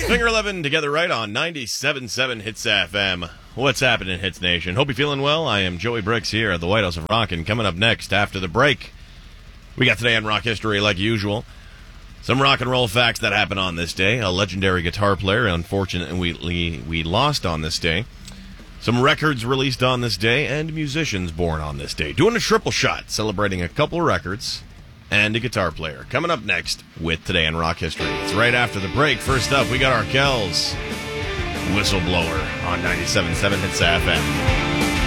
Finger 11 together right on 97.7 Hits FM. What's happening, Hits Nation? Hope you're feeling well. I am Joey Bricks here at the White House of Rockin'. Coming up next after the break, we got today in rock history like usual. Some rock and roll facts that happened on this day. A legendary guitar player, unfortunately, we lost on this day. Some records released on this day, and musicians born on this day. Doing a triple shot, celebrating a couple of records and a guitar player. Coming up next with Today in Rock History. It's right after the break. First up, we got our Kells Whistleblower on 97.7 Hits FM.